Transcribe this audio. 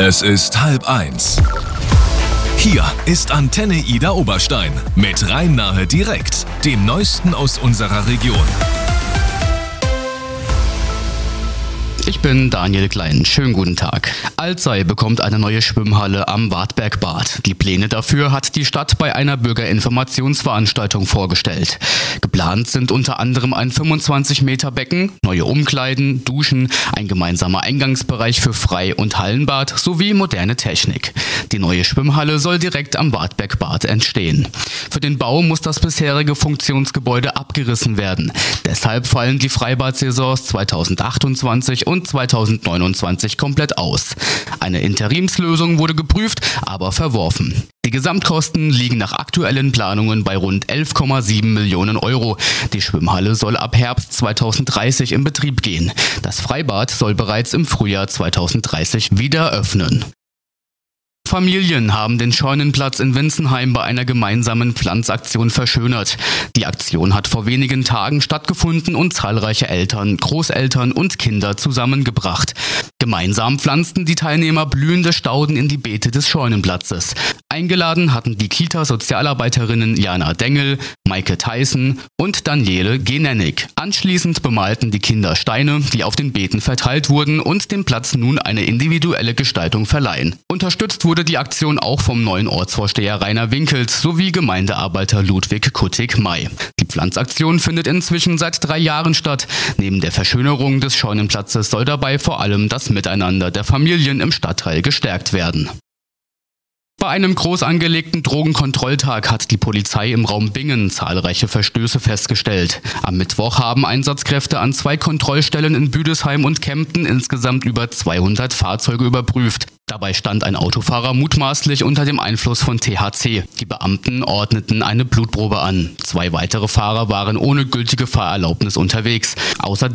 Es ist 12:30. Hier ist Antenne Ida Oberstein mit Rhein-Nahe direkt, dem Neuesten aus unserer Region. Ich bin Daniel Klein. Schönen guten Tag. Alzey bekommt eine neue Schwimmhalle am Wartbergbad. Die Pläne dafür hat die Stadt bei einer Bürgerinformationsveranstaltung vorgestellt. Geplant sind unter anderem ein 25 Meter Becken, neue Umkleiden, Duschen, ein gemeinsamer Eingangsbereich für Frei- und Hallenbad sowie moderne Technik. Die neue Schwimmhalle soll direkt am Wartbergbad entstehen. Für den Bau muss das bisherige Funktionsgebäude abgerissen werden. Deshalb fallen die Freibad-Saisons 2028 und 2029 komplett aus. Eine Interimslösung wurde geprüft, aber verworfen. Die Gesamtkosten liegen nach aktuellen Planungen bei rund 11,7 Millionen Euro. Die Schwimmhalle soll ab Herbst 2030 in Betrieb gehen. Das Freibad soll bereits im Frühjahr 2030 wieder öffnen. Familien haben den Scheunenplatz in Winzenheim bei einer gemeinsamen Pflanzaktion verschönert. Die Aktion hat vor wenigen Tagen stattgefunden und zahlreiche Eltern, Großeltern und Kinder zusammengebracht. Gemeinsam pflanzten die Teilnehmer blühende Stauden in die Beete des Scheunenplatzes. Eingeladen hatten die Kita-Sozialarbeiterinnen Jana Dengel, Maike Theissen und Daniele Genennig. Anschließend bemalten die Kinder Steine, die auf den Beeten verteilt wurden und dem Platz nun eine individuelle Gestaltung verleihen. Unterstützt wurde die Aktion auch vom neuen Ortsvorsteher Rainer Winkelt sowie Gemeindearbeiter Ludwig Kuttig-May. Die Pflanzaktion findet inzwischen seit 3 Jahren statt. Neben der Verschönerung des Scheunenplatzes soll dabei vor allem das Miteinander der Familien im Stadtteil gestärkt werden. Bei einem groß angelegten Drogenkontrolltag hat die Polizei im Raum Bingen zahlreiche Verstöße festgestellt. Am Mittwoch haben Einsatzkräfte an 2 Kontrollstellen in Büdesheim und Kempten insgesamt über 200 Fahrzeuge überprüft. Dabei stand ein Autofahrer mutmaßlich unter dem Einfluss von THC. Die Beamten ordneten eine Blutprobe an. 2 weitere Fahrer waren ohne gültige Fahrerlaubnis unterwegs. Außerdem